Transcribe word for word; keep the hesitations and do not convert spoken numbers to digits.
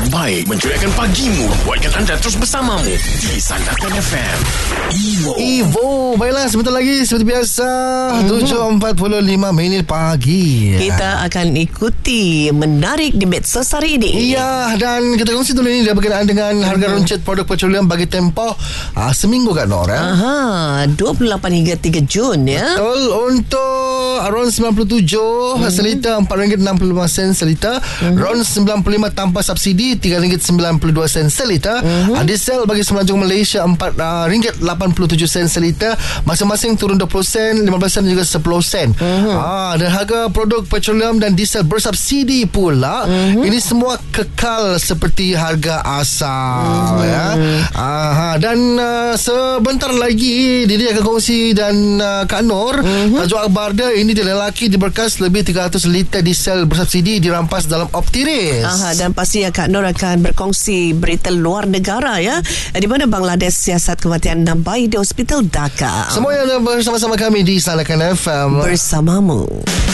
terbaik menceriakan pagimu, buatkan anda terus bersamamu di Sandakan F M. Evo. Evo. Baiklah, sebentar lagi seperti biasa mm-hmm. tujuh empat puluh lima minit pagi. Kita akan ikuti menarik di medsos hari ini. Iya, dan kita kongsi dulu ini berkenaan dengan mm-hmm. harga runcit produk petroleum bagi tempoh uh, seminggu kat Nor. Ya? Aha, dua puluh lapan hingga tiga Jun ya. Betul. Untuk RON sembilan puluh tujuh mm-hmm. seliter empat ringgit enam puluh lima sen seliter. Mm-hmm. RON sembilan puluh lima tanpa subsidi tiga ringgit sembilan puluh dua sen seliter. Mm-hmm. Uh, diesel bagi semenanjung Malaysia empat ringgit lapan puluh tujuh sen seliter. Masing-masing turun dua puluh sen, lima belas sen dan juga sepuluh sen. Mm-hmm. Ah, dan harga produk petroleum dan diesel bersubsidi pula. Mm-hmm. Ini semua kekal seperti harga asal. Mm-hmm. Ya. Aha, dan uh, sebentar lagi Didi akan kongsi dan uh, Kak Nur mm-hmm. tajuk akhbar dia ini dia lelaki diberkas lebih tiga ratus liter diesel bersubsidi dirampas dalam Optiris. Aha, dan pasti Kak Nur akan berkongsi berita luar negara ya, di mana Bangladesh siasat kematian enam bayi di Hospital Dhaka. Semua yang bersama-sama kami di Sandakan F M. Bersamamu.